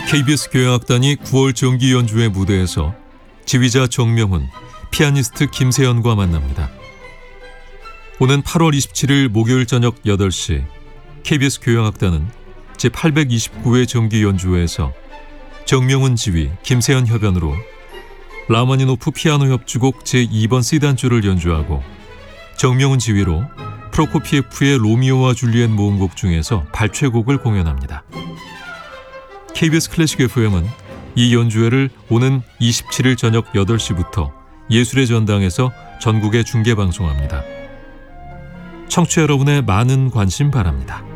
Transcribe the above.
KBS 교향악단이 9월 정기 연주회 무대에서 지휘자 정명훈, 피아니스트 김세연과 만납니다. 오는 8월 27일 목요일 저녁 8시 KBS 교향악단은 제829회 정기 연주회에서 정명훈 지휘, 김세연 협연으로 라마니노프 피아노 협주곡 제2번 C단조를 연주하고 정명훈 지휘로 프로코피에프의 로미오와 줄리엣 모음곡 중에서 발췌곡을 공연합니다. KBS 클래식 FM은 이 연주회를 오는 27일 저녁 8시부터 예술의 전당에서 전국에 중계방송합니다. 청취자 여러분의 많은 관심 바랍니다.